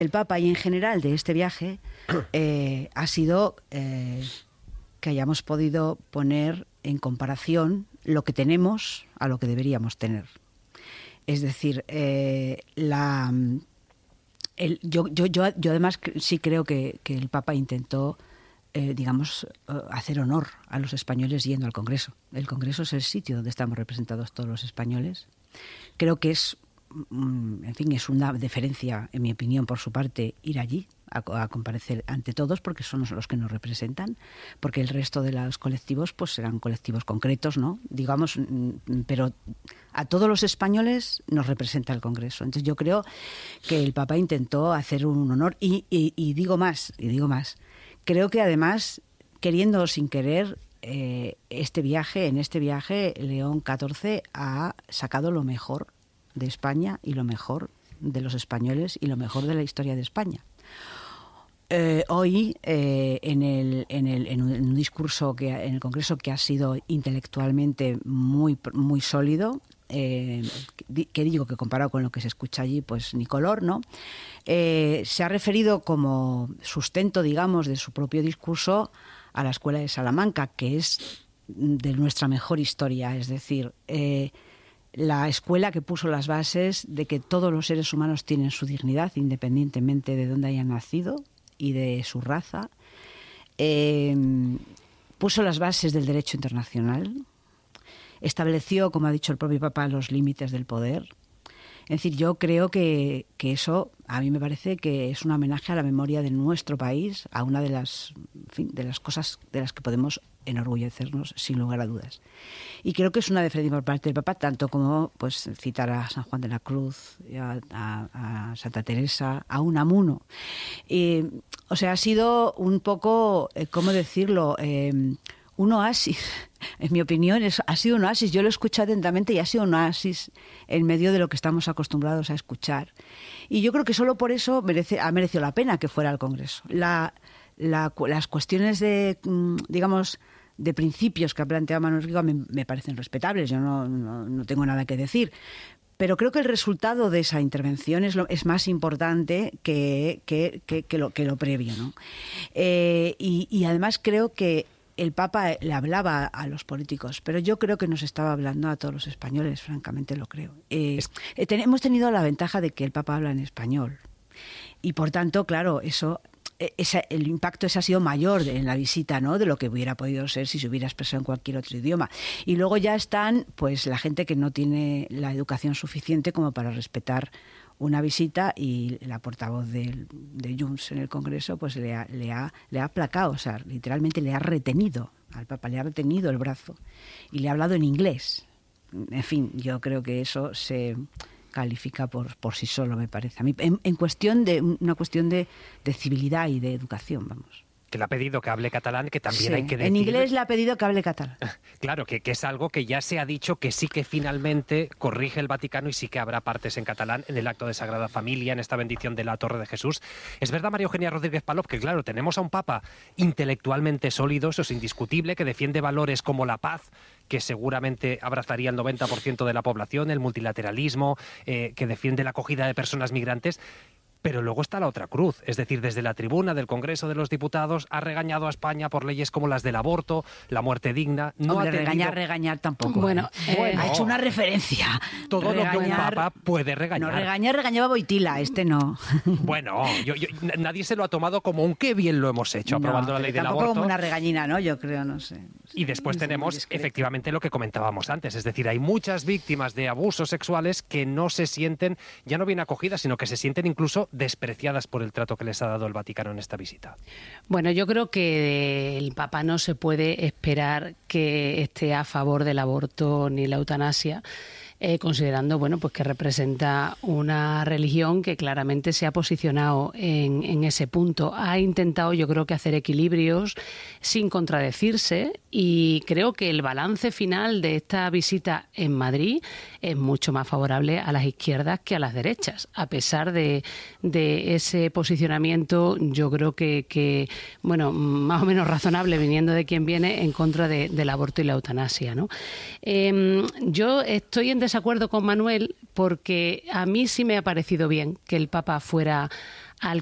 el Papa y en general de este viaje ha sido que hayamos podido poner en comparación lo que tenemos a lo que deberíamos tener. Es decir, yo además sí creo que el Papa intentó, hacer honor a los españoles yendo al Congreso. El Congreso es el sitio donde estamos representados todos los españoles. Creo que es una deferencia, en mi opinión, por su parte, ir allí a comparecer ante todos, porque son los que nos representan, porque el resto de los colectivos pues serán colectivos concretos, ¿no? Digamos, pero a todos los españoles nos representa el Congreso. Entonces yo creo que el Papa intentó hacer un honor y digo más, creo que además, queriendo o sin querer, en este viaje León XIV ha sacado lo mejor de España y lo mejor de los españoles y lo mejor de la historia de España. Hoy, en un discurso en el Congreso que ha sido intelectualmente muy, muy sólido, que digo que comparado con lo que se escucha allí, pues ni color, ¿no? Se ha referido como sustento, digamos, de su propio discurso a la Escuela de Salamanca, que es de nuestra mejor historia, es decir, la escuela que puso las bases de que todos los seres humanos tienen su dignidad, independientemente de dónde hayan nacido y de su raza, puso las bases del derecho internacional, estableció, como ha dicho el propio Papa, los límites del poder. Es decir, yo creo que eso, a mí me parece que es un homenaje a la memoria de nuestro país, a una de las cosas de las que podemos enorgullecernos, sin lugar a dudas. Y creo que es una deferencia por parte del Papa, tanto como pues citar a San Juan de la Cruz, a Santa Teresa, a Unamuno. O sea, ha sido un poco, ¿cómo decirlo?, un oasis. En mi opinión, ha sido un oasis. Yo lo he escuchado atentamente y ha sido un oasis en medio de lo que estamos acostumbrados a escuchar. Y yo creo que solo por eso ha merecido la pena que fuera al Congreso. Las cuestiones de, digamos, de principios que ha planteado Manuel Rigo me parecen respetables. Yo no tengo nada que decir. Pero creo que el resultado de esa intervención es más importante que lo previo, ¿no? Y además creo que el Papa le hablaba a los políticos, pero yo creo que nos estaba hablando a todos los españoles, francamente lo creo. Hemos tenido la ventaja de que el Papa habla en español y por tanto, claro, el impacto ese ha sido mayor en la visita, ¿no?, de lo que hubiera podido ser si se hubiera expresado en cualquier otro idioma. Y luego ya están pues la gente que no tiene la educación suficiente como para respetar una visita, y la portavoz de Junts en el Congreso pues le ha aplacado, o sea, literalmente le ha retenido al Papa, le ha retenido el brazo y le ha hablado en inglés. En fin, yo creo que eso se califica por sí solo, me parece a mí, en cuestión de una cuestión de civilidad y de educación, vamos. Que le ha pedido que hable catalán, que también sí, hay que decir... En inglés le ha pedido que hable catalán. Claro, que es algo que ya se ha dicho que sí que finalmente corrige el Vaticano y sí que habrá partes en catalán en el acto de Sagrada Familia, en esta bendición de la Torre de Jesús. Es verdad, María Eugenia Rodríguez Palop, que claro, tenemos a un Papa intelectualmente sólido, eso es indiscutible, que defiende valores como la paz, que seguramente abrazaría el 90% de la población, el multilateralismo, que defiende la acogida de personas migrantes. Pero luego está la otra cruz, es decir, desde la tribuna del Congreso de los Diputados ha regañado a España por leyes como las del aborto, la muerte digna. No Hombre, ha tenido... regañar tampoco. Bueno, ha hecho una referencia. Todo lo que un papa puede regañar. No, regañaba Boitila, este no. Bueno, nadie se lo ha tomado como un qué bien lo hemos hecho, aprobando la ley del aborto. Como una regañina, ¿no? Yo creo, no sé. Y después tenemos efectivamente lo que comentábamos antes, es decir, hay muchas víctimas de abusos sexuales que no se sienten, ya no bien acogidas, sino que se sienten incluso despreciadas por el trato que les ha dado el Vaticano en esta visita. Bueno, yo creo que el Papa no se puede esperar que esté a favor del aborto ni la eutanasia, considerando pues que representa una religión que claramente se ha posicionado en ese punto. Ha intentado, yo creo, que hacer equilibrios sin contradecirse, y creo que el balance final de esta visita en Madrid es mucho más favorable a las izquierdas que a las derechas. A pesar de ese posicionamiento, yo creo que más o menos razonable, viniendo de quien viene, en contra del aborto y la eutanasia, ¿no? Yo estoy en desacuerdo con Manuel, porque a mí sí me ha parecido bien que el Papa fuera